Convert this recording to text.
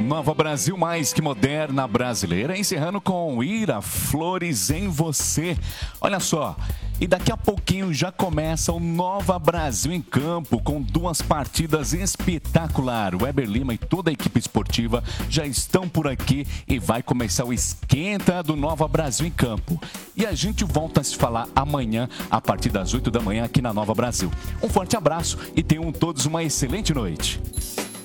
Nova Brasil mais que moderna brasileira, encerrando com Ira, Flores em Você. Olha só, e daqui a pouquinho já começa o Nova Brasil em campo, com 2 partidas espetaculares. O Weber Lima e toda a equipe esportiva já estão por aqui e vai começar o esquenta do Nova Brasil em campo. E a gente volta a se falar amanhã, a partir das 8 da manhã, aqui na Nova Brasil. Um forte abraço e tenham todos uma excelente noite.